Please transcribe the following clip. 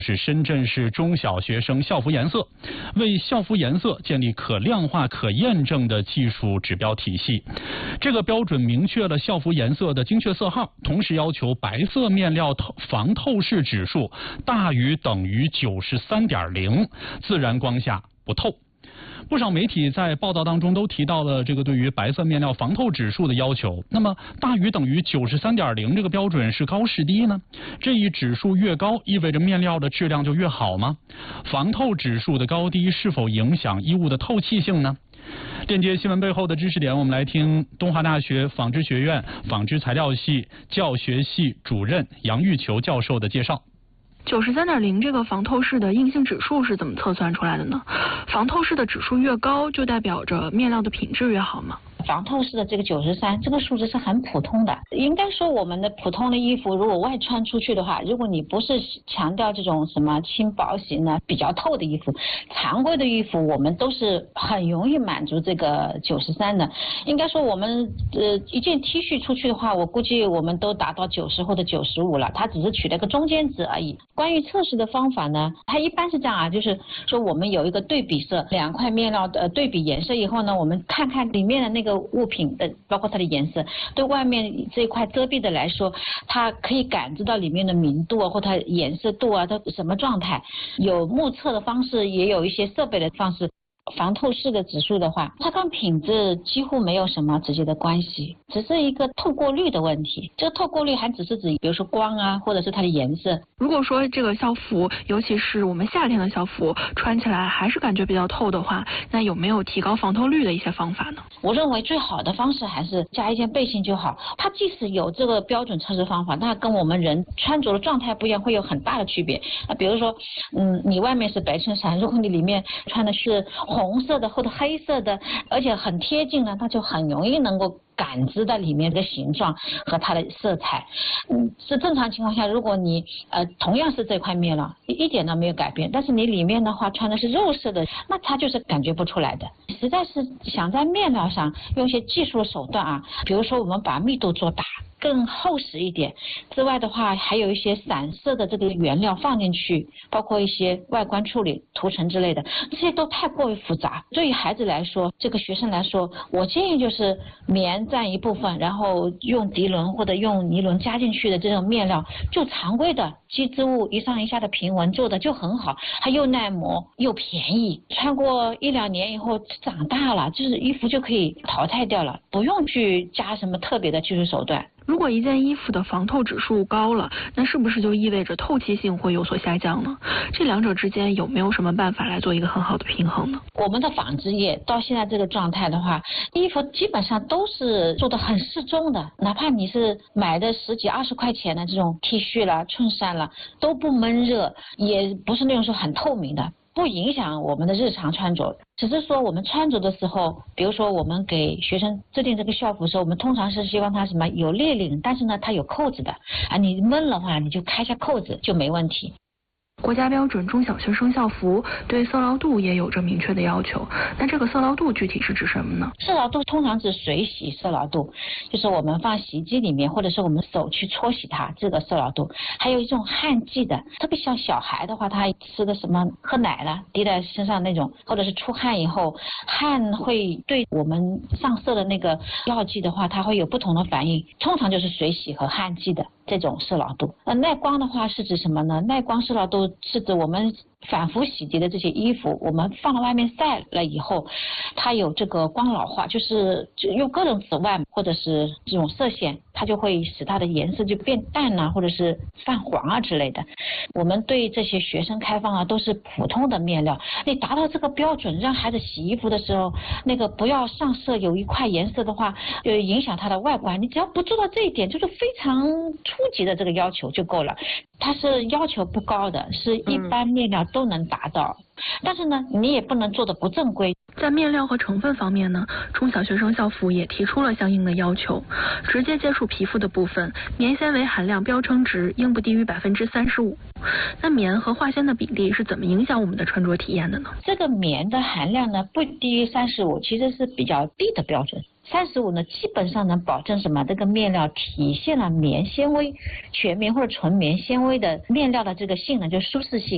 是深圳市中小学生校服颜色，为校服颜色建立可量化、可验证的技术指标体系。这个标准明确了校服颜色的精确色号，同时要求白色面料防透视指数大于等于93.0，自然光下不透。不少媒体在报道当中都提到了这个对于白色面料防透指数的要求。那么大于等于93.0这个标准是高是低呢？这一指数越高，意味着面料的质量就越好吗？防透指数的高低是否影响衣物的透气性呢？链接新闻背后的知识点，我们来听东华大学纺织学院纺织材料系教学系主任杨玉球教授的介绍。 93.0这个防透视的硬性指数是怎么测算出来的呢？防透视的指数越高，就代表着面料的品质越好吗？ 防透视的这个93，这个数值是很普通的。应该说我们的普通的衣服，如果外穿出去的话，如果你不是强调这种什么轻薄型的比较透的衣服，常规的衣服我们都是很容易满足这个93的。应该说我们一件 T 恤出去的话，我估计我们都达到90或者95了，它只是取了个中间值而已。关于测试的方法呢，它一般是这样啊，就是说我们有一个对比色，两块面料的对比颜色以后呢，我们看看里面的那个物品的包括它的颜色，对外面这一块遮蔽的来说，它可以感知到里面的明度啊，或它颜色度啊，它什么状态。有目测的方式，也有一些设备的方式。防透视的指数的话，它跟品质几乎没有什么直接的关系，只是一个透过率的问题。这个透过率还只是指比如说光啊，或者是它的颜色。 如果说这个校服，尤其是我们夏天的校服，穿起来还是感觉比较透的话，那有没有提高防透率的一些方法呢？ 我认为最好的方式还是加一件背心就好。它即使有这个标准测试方法，那跟我们人穿着的状态不一样，会有很大的区别。比如说，你外面是白衬衫，如果你里面穿的是红色的或者黑色的，而且很贴近呢，那就很容易能够感知到里面的形状和它的色彩。是正常情况下，如果你同样是这块面料，一点都没有改变，但是你里面的话穿的是肉色的，那它就是感觉不出来的。实在是想在面料上用一些技术的手段啊，比如说我们把密度做大，更厚实一点之外的话，还有一些散色的这个原料放进去，包括一些外观处理涂层之类的，这些都太过于复杂。对于孩子来说，这个学生来说，我建议就是棉占一部分，然后用涤纶或者用尼龙加进去的这种面料，就常规的机织物一上一下的平纹做的就很好，它又耐磨又便宜，穿过1、2年以后长大了，就是衣服就可以淘汰掉了，不用去加什么特别的技术手段。 如果一件衣服的防透指数高了，那是不是就意味着透气性会有所下降呢？这两者之间有没有什么办法来做一个很好的平衡呢？ 我们的纺织业到现在这个状态的话，衣服基本上都是做的很适中的，哪怕你是买的10几20块钱的这种 T 恤啦、衬衫啦，都不闷热，也不是那种说很透明的，不影响我们的日常穿着。只是说我们穿着的时候，比如说我们给学生制定这个校服的时候，我们通常是希望它什么有裂领，但是呢它有扣子的啊，你闷的话你就开下扣子就没问题。 国家标准中小学生校服对色牢度也有着明确的要求，那这个色牢度具体是指什么呢？ 色牢度通常指水洗色牢度，就是我们放洗衣机里面，或者是我们手去搓洗它，这个色牢度。还有一种汗剂的，特别像小孩的话，他吃的什么喝奶了滴在身上那种，或者是出汗以后，汗会对我们上色的那个药剂的话，它会有不同的反应，通常就是水洗和汗剂的这种色牢度。耐光的话是指什么呢？耐光色牢度是指我们反复洗涤的这些衣服，我们放到外面晒了以后，它有这个光老化，就是用各种紫外或者是这种色线，它就会使它的颜色就变淡啊，或者是泛黄啊之类的。我们对这些学生开放啊都是普通的面料，你达到这个标准，让孩子洗衣服的时候那个不要上色有一块颜色的话，就影响它的外观。你只要不做到这一点，就是非常初级的这个要求就够了。它是要求不高的，是一般面料都能达到。但是呢，你也不能做的不正规。 在面料和成分方面呢，中小学生校服也提出了相应的要求。直接接触皮肤的部分，棉纤维含量标称值应不低于35%。那棉和化纤的比例是怎么影响我们的穿着体验的呢？ 这个棉的含量呢，不低于35，其实是比较低的标准。35呢，基本上能保证什么？这个面料体现了棉纤维、全棉或者纯棉纤维的面料的这个性能，就是舒适性。